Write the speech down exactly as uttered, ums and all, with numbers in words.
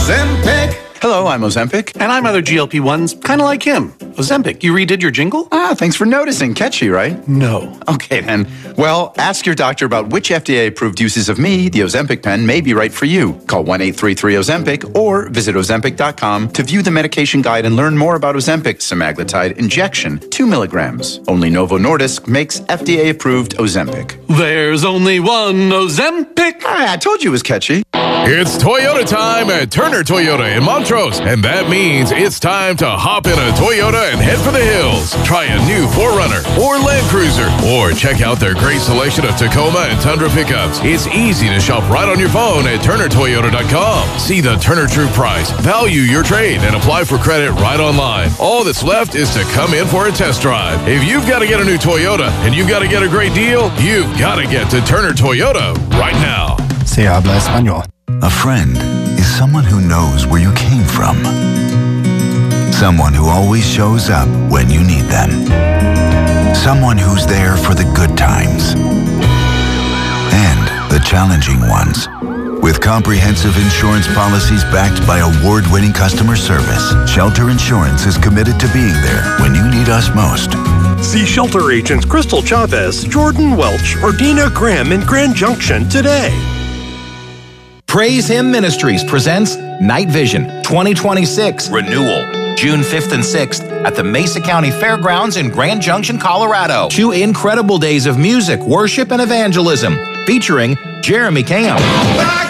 Ozempic. Hello, I'm Ozempic. And I'm other G L P ones, kind of like him. Ozempic, you redid your jingle? Ah, thanks for noticing. Catchy, right? No. Okay, then. Well, ask your doctor about which F D A-approved uses of me, the Ozempic pen, may be right for you. Call one eight three three Ozempic or visit Ozempic dot com to view the medication guide and learn more about Ozempic semaglutide injection, two milligrams. Only Novo Nordisk makes F D A-approved Ozempic. There's only one Ozempic. Ah, I told you it was catchy. It's Toyota time at Turner Toyota in Montrose, and that means it's time to hop in a Toyota and head for the hills. Try a new four runner or Land Cruiser, or check out their great selection of Tacoma and Tundra pickups. It's easy to shop right on your phone at Turner Toyota dot com. See the Turner True Price, value your trade, and apply for credit right online. All that's left is to come in for a test drive. If you've got to get a new Toyota and you've got to get a great deal, you've got to get to Turner Toyota right now. Se habla español. A friend is someone who knows where you came from. Someone who always shows up when you need them. Someone who's there for the good times and the challenging ones. With comprehensive insurance policies backed by award-winning customer service, Shelter Insurance is committed to being there when you need us most. See Shelter agents Crystal Chavez, Jordan Welch, or Dina Graham in Grand Junction today. Praise Him Ministries presents Night Vision twenty twenty-six Renewal, June fifth and sixth at the Mesa County Fairgrounds in Grand Junction, Colorado. Two incredible days of music, worship, and evangelism featuring Jeremy Camp.